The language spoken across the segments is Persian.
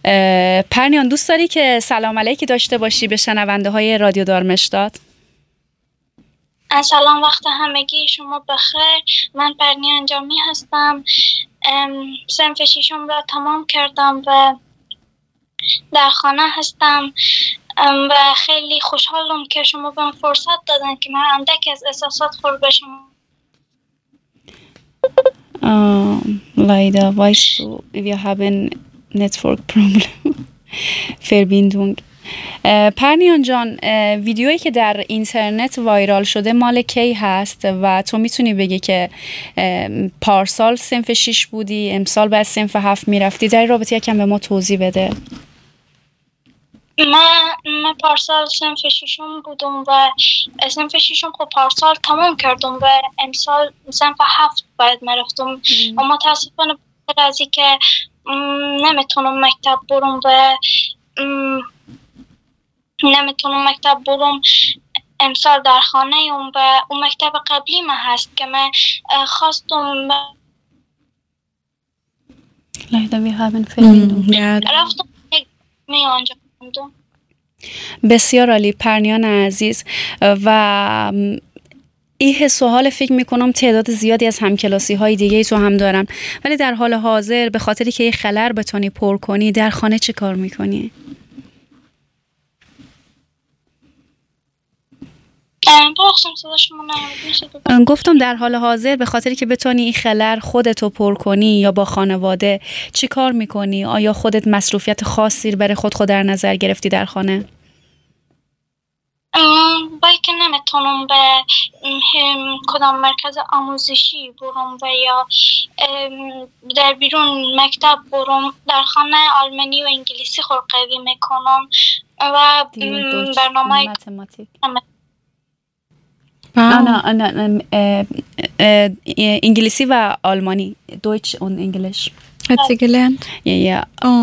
پرنیان دوست داری که سلام علیکی داشته باشی به شنونده های رادیو دارمشتاد؟ سلام، وقت همگی شما بخیر. من پرنیان جامی هستم. صنف ششم را تمام کردم و در خانه هستم و خیلی خوشحالم که شما به من فرصت دادن که من اندک از احساسات خور بشم. Leider weißt du, wir haben Network Problem. Verbindung. پرنیان جان، ویدیویی که در اینترنت وایرال شده مال کی هست و تو میتونی بگی که پارسال صنف 6 بودی، امسال بعد صنف 7 میرفتی؟ در این رابطه یکم به ما توضیح بده. من پارسال صنف ششم بودم و صنف ششم خب پارسال تمام کردم و امسال صنف 7 باید میرفتم. و متاسفانه از اینکه نمیتونم مکتب برم و امسال در خانه ایم و اون مکتب قبلی من هست که من خواستم رفتم می آنجا خوندم. بسیار عالی پرنیان عزیز. و این حس و حال فکر میکنم تعداد زیادی از همکلاسی های دیگه تو هم دارن، ولی در حال حاضر به خاطری که یه خلر بتونی پر کنی در خانه چی کار میکنی؟ گفتم در حال حاضر به خاطری که بتونی این خلر خودتو پر کنی یا با خانواده چی کار میکنی؟ آیا خودت مصروفیت خاصی برای خود در نظر گرفتی در خانه؟ باید که نمیتونم به کدام مرکز آموزشی برم و یا در بیرون مکتب برم. در خانه آلمانی و انگلیسی خود قوی میکنم و برنامه ماتماتیک. نه انگلیسی و آلمانی. Deutsch und Englisch. Hat sie gelernt? Ja.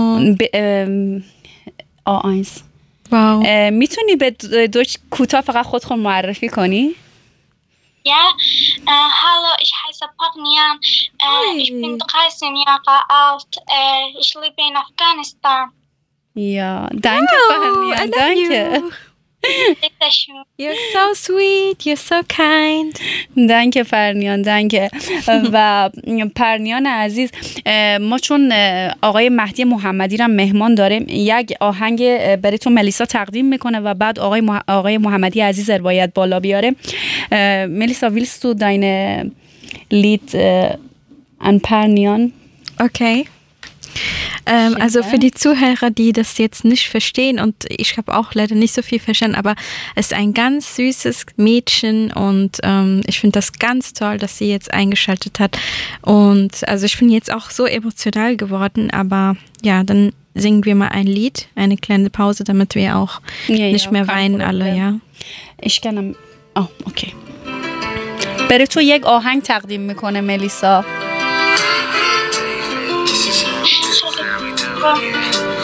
A1. واو. میتونی به دویچ کوتاه فقط خود معرفی کنی؟ Ja, hallo, ich heiße Pagnian. Ich bin 13 Jahre alt. Ich lebe in Afghanistan. Ja, danke Pagnian, danke. You're so sweet, you're so kind. دنک پرنیان، دنک. و پرنیان عزیز، ما چون آقای مهدی محمدی را مهمان داریم، یک آهنگ برای تو ملیسا تقدیم میکنه و بعد آقای محمدی عزیز رو باید بالا بیاره. ملیسا, willst du deine Lied an Pernian? Okay. Also für die Zuhörer, die das jetzt nicht verstehen, und ich habe auch leider nicht so viel verstanden, aber es ist ein ganz süßes Mädchen und ich finde das ganz toll, dass sie jetzt eingeschaltet hat. Und also ich bin jetzt auch so emotional geworden, aber ja, dann singen wir mal ein Lied, eine kleine Pause, damit wir auch nicht mehr weinen alle, ja. Ich kann okay. برای تو یک آهنگ تقدیم میکنه ملیسا.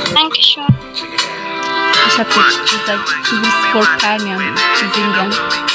Dankeschön. Ich habe gesagt, du willst vor Pernian singen.